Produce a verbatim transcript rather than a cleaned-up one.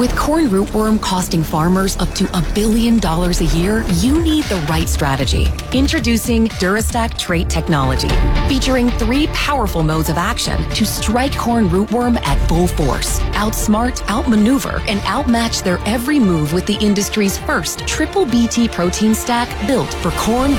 With corn rootworm costing farmers up to a billion dollars a year, you need the right strategy. Introducing Durastack Trait Technology, featuring three powerful modes of action to strike corn rootworm at full force, outsmart, outmaneuver, and outmatch their every move with the industry's first triple B T protein stack built for corn